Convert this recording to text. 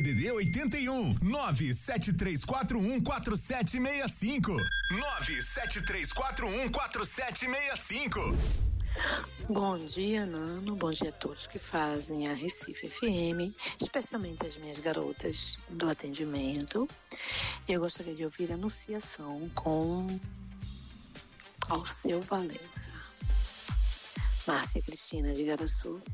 DDD 81 973414765 973414765. Bom dia, Nano. Bom dia a todos que fazem a Recife FM, especialmente as minhas garotas do atendimento. Eu gostaria de ouvir a anunciação com Alceu Valença. Márcia Cristina de Igaraçu.